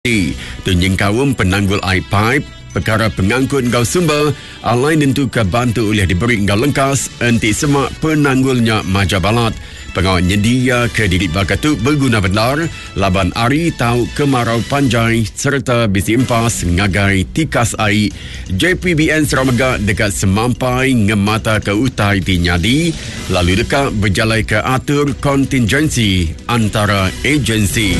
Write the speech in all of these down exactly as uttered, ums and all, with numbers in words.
Tunjing kawum penanggul air pipe, perkara pengangkut ngau sumber, alain tentu ke bantu oleh diberi ngau lengkas, enti semak penanggulnya Majabalat. Pengawal nyedia ke diri bakatu berguna benar, laban ari tahu kemarau panjai serta bisi empas ngagai tikas air. J P B N Sarawak dekat semampai ngemata ke utai di Nyadi, lalu dekat berjalai ke atur kontingensi antara agensi.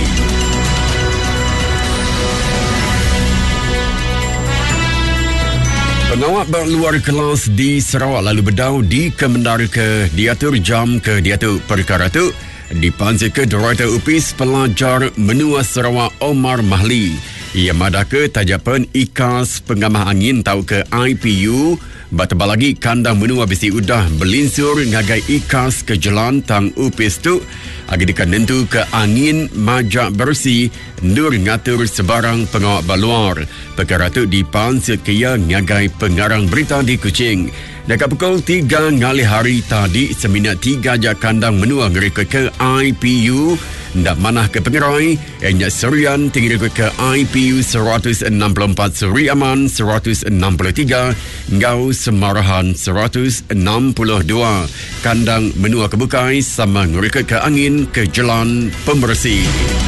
Pengawal berluar kelas di Sarawak lalu berdau di Kemendara ke diatur jam ke diatur perkara tu dipansir ke Director U P I S Pelajar Menua Sarawak Omar Mahli. Ia madah ke tajapan ikas pengamah angin tau ke I P U batebal lagi kandang menua besi udah belinsur ngagai ikas ke jalan tang U P I S tu agi dekat nentu ke angin majak bersih nur ngatur sebarang pengawak baluar. Perkara tu dipansir kia ngagai pengarang berita di Kuching. Dekat pukul tiga ngali hari tadi seminar tiga jak kandang menua ngerikut ke I P U ndak manah ke pengerai enyak serian tinggi ke I P U seratus enam puluh empat Seri Aman seratus enam puluh tiga Ngau Semarahan seratus enam puluh dua kandang menua kebukai sama ngerikut ke angin ke jalan pembersih.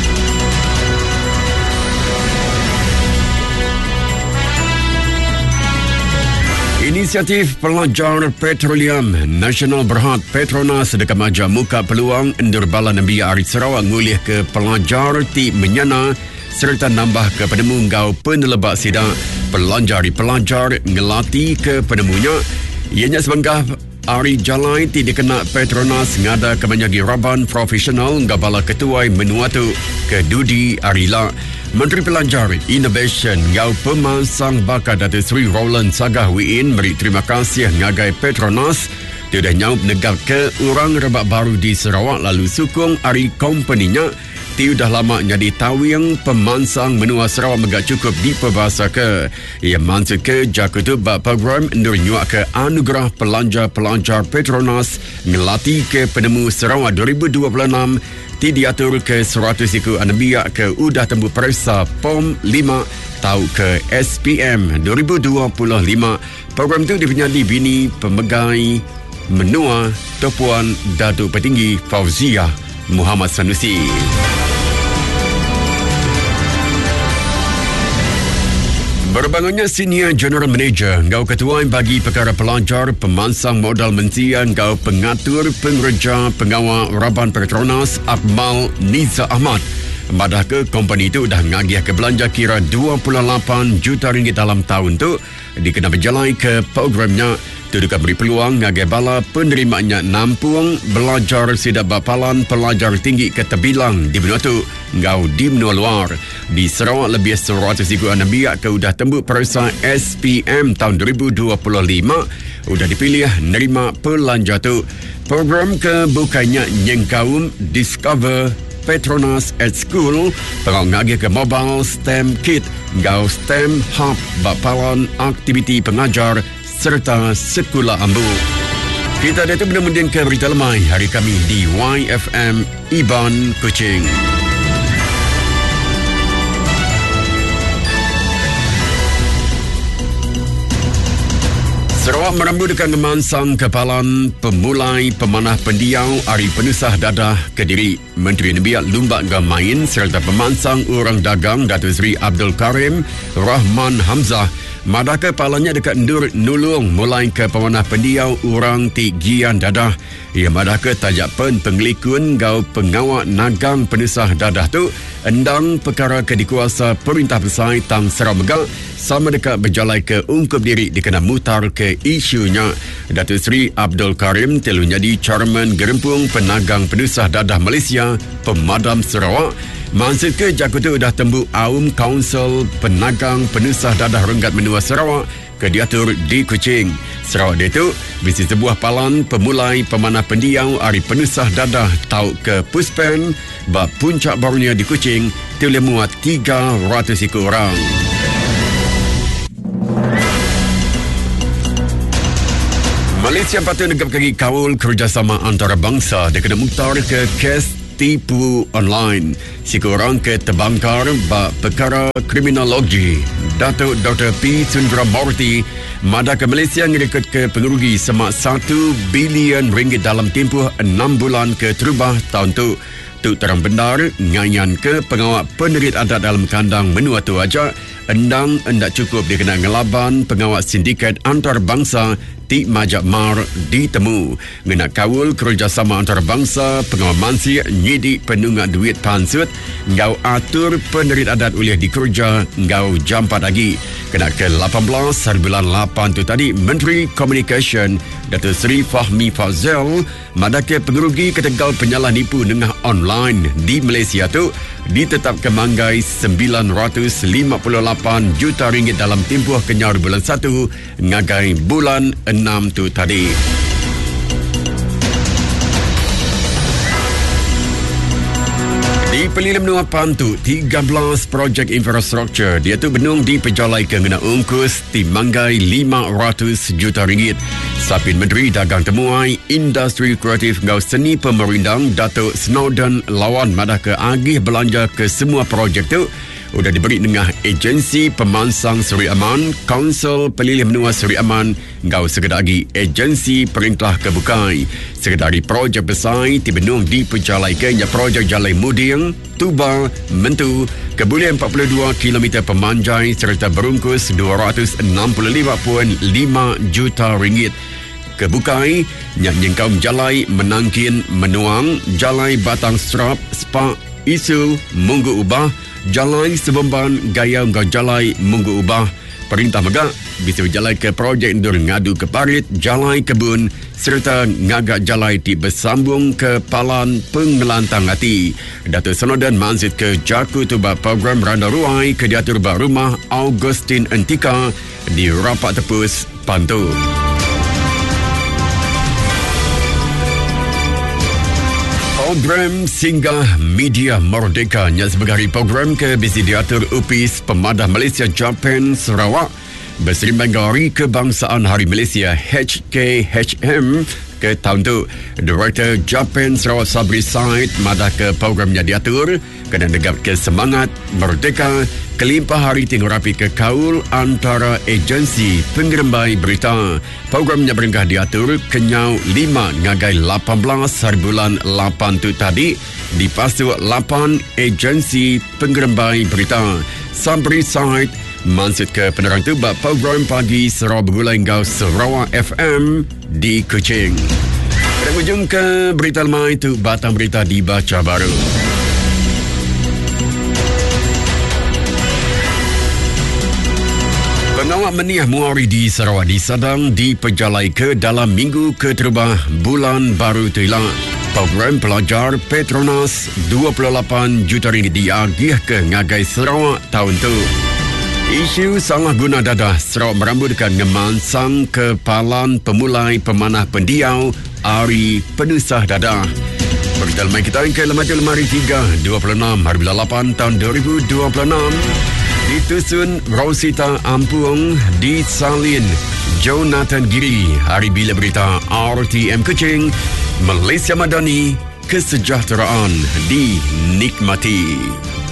Inisiatif Pelajar Petroleum Nasional Berhad Petronas dekat Maja muka peluang endur bala Nambia Arit Sarawak ngulih ke pelajar ti menyana serta nambah ke penemu ngau penelebak sidak pelajari pelajar ngelatih ke penemunya. Ianya sebenggah Ari Jalai ti dikena Petronas ngada kemenyagi Raban Profesional ngabala ketuai menuatu ke Dudi Arila. Menteri Pelajar Innovation ngau pemansang bakat Datuk Seri Roland Sagah Wiin beri terima kasih ngagai Petronas tidak nyau negak ke orang rebak baru di Sarawak lalu sukung ari kompaninya ti dah lama jadi tawing pemansang menua Sarawak megak cukup di perbahasa ke. Ia mansur ke jakutu bak program nur nyuak ke anugerah pelajar-pelajar Petronas ngelatih ke penemu Sarawak dua ribu dua puluh enam ti diatur ke seratus iku anabiak ke udah tembu periksa P O M lima tau ke S P M dua ribu dua puluh lima. Program itu dipenyadi bini pemegai menua Tuan Datuk Petinggi Fauziah Muhammad Sanusi. Berbangunnya Senior General Manager ngau ketua bagi perkara pelajar pemansang modal mensia ngau pengatur pengereja pengawal Raban Petronas Akmal Niza Ahmad. Madah ke kompani itu dah ngagiah ke belanja kira dua puluh lapan juta ringgit dalam tahun tu dikena berjalai ke programnya tu dekat beri peluang ngagai bala penerimaannya nampung belajar sidak bapalan pelajar tinggi ke terbilang di benua tu ngau di benua luar. Di Sarawak lebih seratus iku anabiak ke udah tembuk perisa S P M tahun dua ribu dua puluh lima udah dipilih nerima pelanja tu. Program ke bukannya nyengkaum Discover Petronas at School pengau ngagi ke Mobile STEM Kit ngau STEM Hub bapalan aktiviti pengajar serta sekolah ambu. Kita datang benar-benar ke berita lemai hari kami di Y F M Iban Kuching. Sarawak merambu dekat ngemansang kepalan pemulai pemanah pendiau Ari Penusah Dadah Kediri. Menteri Nebiat Lumbak Gamain serta pemansang orang dagang Datuk Seri Abdul Karim Rahman Hamzah madah kepalanya dekat Ndur Nulung mulai ke pemanah pendiau orang ti Gian Dadah. Ia madah ke tajak pen pengelikun gau pengawak nagang Penusah Dadah tu endang perkara ke dikuasa Perintah Besar Tang Sarawak sama dekat berjalai ke ungkup diri dikena mutar ke isunya. Datuk Seri Abdul Karim telah menjadi Chairman Gerempung Penagang Penusah Dadah Malaysia Pemadam Sarawak. Maksud ke jakutu dah tembuk Aum Kaunsil Penagang Penusah Dadah Renggat Menua Sarawak ke diatur di Kuching. Sarawak dia tu bisi sebuah palan pemulai pemanah pendiau Ari Penusah Dadah tau ke Puspen bab puncak barunya di Kuching telah muat tiga ratus ikut orang. Malaysia patut negap kaki kawal kerjasama antarabangsa dia kena muktar ke kes tipu online. Sekurang ke terbangkar ba perkara kriminologi. Datuk Doktor P. Sundramoorthy Mada ke Malaysia ngerekod ke pengerugi semak satu bilion ringgit dalam tempoh enam bulan ke terubah tahun tu. Tu terang benar ngayan ke pengawal penerit adat dalam kandang menua tu aja endang endak cukup dikena ngelaban pengawal sindiket antarabangsa di Majak Mar ditemu ngena kawul kerjasama antarabangsa pengawal mansi nyidik penunggak duit pansut ngau atur penerit adat ulih dikerja ngau jampat lagi kena ke lapan belas hari bulan lapan tu tadi Menteri Communication Datuk Seri Fahmi Fazil madake pengerugi ketegal penyalah nipu nengah online di Malaysia tu ditetapkan manggai sembilan ratus lima puluh lapan juta ringgit dalam tempoh kenyar bulan satu ngagai bulan enam tu tadi. Di Pelila Menua Pantu, tiga belas projek infrastruktur dia tu benung diperjalai ke ngena ungkus di manggai lima ratus juta ringgit. Sapin Menteri Dagang Temuai, Industri Kreatif ngau Seni Pemerindang Datuk Snowden lawan madah ke agih belanja ke semua projek tu sudah diberi dengan agensi pemansang Seri Aman, Kaunsil Pelilih Menua Seri Aman, ngau sekedar lagi agensi perintah kebukai. Sekretari projek besar dibenung diperjalaikannya projek Jalan Muding, Tuba, Mentu, kebulian empat puluh dua kilometer pemanjai serta berungkus dua ratus enam puluh lima perpuluhan lima juta ringgit. Kebukai, nyak nyengkau Jalai Menangkin Menuang, Jalai Batang Strap, Spa, Isu, Munggu Ubah, Jalai Sebemban, Gaya Ngau Jalai Munggu Ubah. Perintah Megak bisa berjalai ke projek Ndur Ngadu ke Parit, Jalai Kebun serta ngagak jalai di bersambung ke Palan Pengelantang Hati. Datuk Snowden mansit ke Jaku Tuba program Randa Ruai ke diatur bah rumah Augustin Antika di Rapak Tepus, Pantu. Program Singgah Media Merdeka yang sebagai hari program ke bisi diatur U P I S Pemadah Malaysia Japan Sarawak berserimbang Hari Kebangsaan Hari Malaysia H K H M ke tahun tu. Director Japan Sarawak Sabri Said madah ke programnya diatur kena negap ke semangat merdeka kelimpah hari tinggal rapi ke kaul antara agensi pengerembai berita. Programnya beringkah diatur kenyau lima ngagai lapan belas hari bulan lapan tu tadi di pasu lapan agensi pengerembai berita. Sabri Said mansut ke penerang tu bak program pagi Sarawak Bergulai Ngau Sarawak F M di Kuching. Pada hujung ke berita lemah itu batang berita dibaca baru. Pengawal meniah muari di Sarawak disadang diperjalai ke dalam minggu keterubah bulan baru tu hilang. Program pelajar Petronas dua puluh lapan juta ringgit diagih ke ngagai Sarawak tahun tu. Isu salah guna dadah Sarawak merambutkan ngemansang kepalan pemulai pemanah pendiau Ari Penusah Dadah. Berita lemah kita ke lemari lemari tiga dua puluh enam hari bulan lapan tahun dua ribu dua puluh enam. Ditusun Rosita Ampung disalin Jonathan Giri. Hari bila berita R T M Kuching, Malaysia Madani, kesejahteraan dinikmati.